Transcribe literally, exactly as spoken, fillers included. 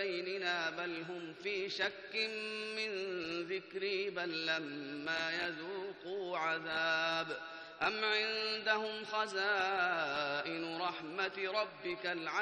بيننا بل هم في شك من ذكري بل لما يذوقوا عذاب أم عندهم خزائن رحمة ربك العزيز